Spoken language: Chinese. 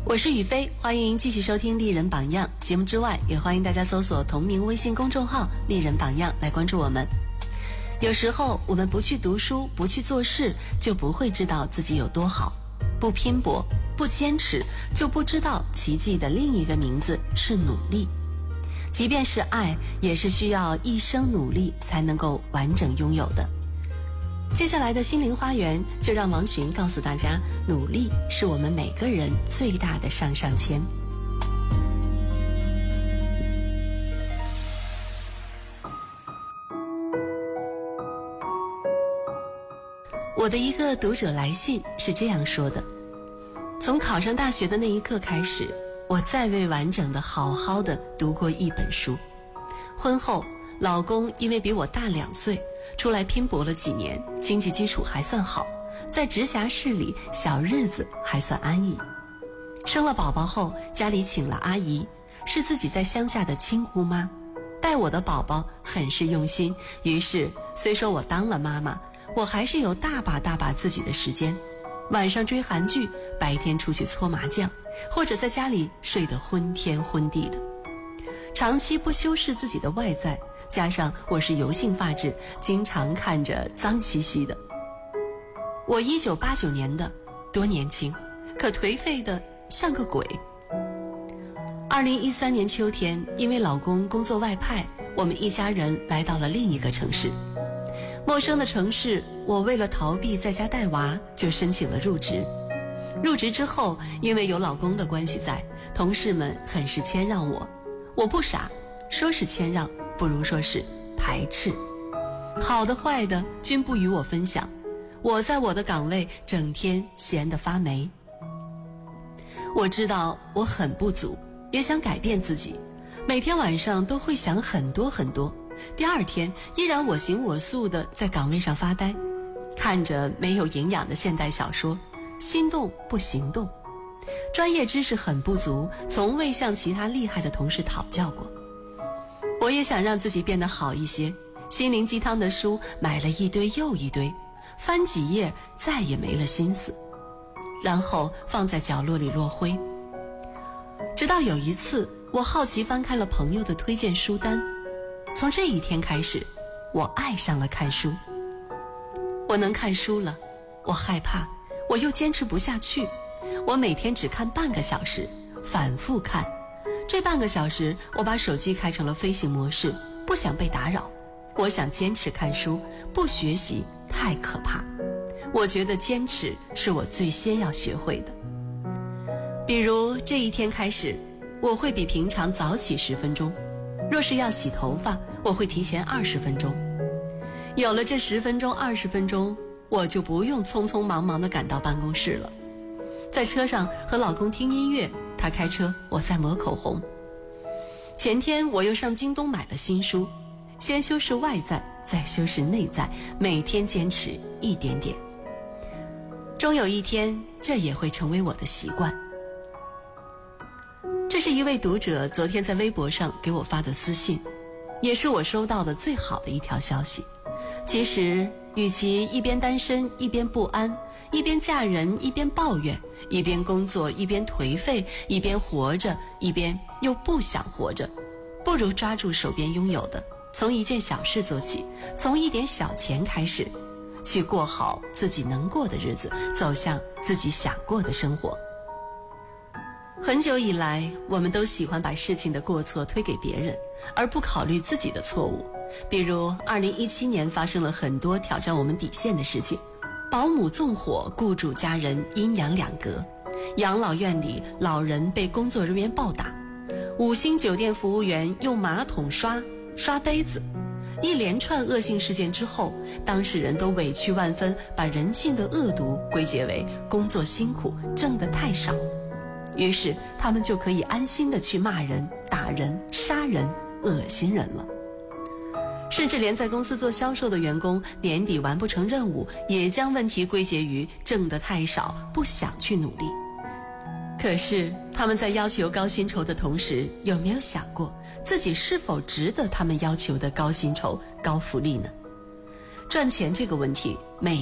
我是雨飞，欢迎继续收听丽人榜样节目之外，也欢迎大家搜索同名微信公众号丽人榜样来关注我们。有时候我们不去读书，不去做事，就不会知道自己有多好。不拼搏，不坚持，就不知道奇迹的另一个名字是努力。即便是爱，也是需要一生努力才能够完整拥有的。接下来的心灵花园，就让王寻告诉大家，努力是我们每个人最大的上上签。我的一个读者来信是这样说的：从考上大学的那一刻开始，我再未完整的好好的读过一本书。婚后，老公因为比我大2岁，出来拼搏了几年，经济基础还算好，在直辖市里小日子还算安逸。生了宝宝后，家里请了阿姨，是自己在乡下的亲姑妈，带我的宝宝很是用心。于是虽说我当了妈妈，我还是有大把自己的时间，晚上追韩剧，白天出去搓麻将，或者在家里睡得昏天昏地的。长期不修饰自己的外在，加上我是油性发质，经常看着脏兮兮的。我1989年的，多年轻，可颓废的像个鬼。2013年秋天，因为老公工作外派，我们一家人来到了另一个城市。陌生的城市，我为了逃避在家带娃，就申请了入职。入职之后，因为有老公的关系在，同事们很是谦让我。我不傻，说是谦让，不如说是排斥。好的坏的均不与我分享，我在我的岗位整天闲得发霉。我知道我很不足，也想改变自己，每天晚上都会想很多，第二天依然我行我素地在岗位上发呆，看着没有营养的现代小说，心动不行动。专业知识很不足，从未向其他厉害的同事讨教过。我也想让自己变得好一些，心灵鸡汤的书买了一堆又一堆，翻几页再也没了心思，然后放在角落里落灰。直到有一次，我好奇翻开了朋友的推荐书单，从这一天开始，我爱上了看书。我能看书了，我害怕，我又坚持不下去。我每天只看半个小时，反复看。这半个小时，我把手机开成了飞行模式，不想被打扰。我想坚持看书，不学习太可怕。我觉得坚持是我最先要学会的。比如这一天开始，我会比平常早起10分钟。若是要洗头发，我会提前20分钟。有了这10分钟、20分钟，我就不用匆匆忙忙地赶到办公室了。在车上和老公听音乐，他开车，我在抹口红。前天我又上京东买了新书，先修饰外在，再修饰内在，每天坚持一点点。终有一天，这也会成为我的习惯。这是一位读者昨天在微博上给我发的私信，也是我收到的最好的一条消息。其实与其一边单身一边不安，一边嫁人一边抱怨，一边工作一边颓废，一边活着一边又不想活着，不如抓住手边拥有的，从一件小事做起，从一点小钱开始，去过好自己能过的日子，走向自己想过的生活。很久以来，我们都喜欢把事情的过错推给别人，而不考虑自己的错误。比如2017年发生了很多挑战我们底线的事情，保姆纵火，雇主家人阴阳两隔，养老院里老人被工作人员暴打，5星酒店服务员用马桶刷杯子。一连串恶性事件之后，当事人都委屈万分，把人性的恶毒归结为工作辛苦，挣得太少。于是他们就可以安心地去骂人、打人、杀人、恶心人了。甚至连在公司做销售的员工，年底完不成任务，也将问题归结于挣得太少，不想去努力。可是他们在要求高薪酬的同时，有没有想过自己是否值得他们要求的高薪酬、高福利呢？赚钱这个问题，每